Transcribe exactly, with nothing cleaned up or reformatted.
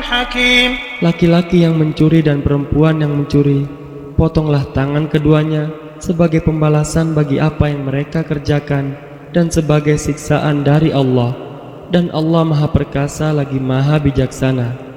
حكيم. Laki-laki yang mencuri dan perempuan yang mencuri, potonglah tangan keduanya sebagai pembalasan bagi apa yang mereka kerjakan dan sebagai siksaan dari Allah. Dan Allah Maha Perkasa lagi Maha Bijaksana.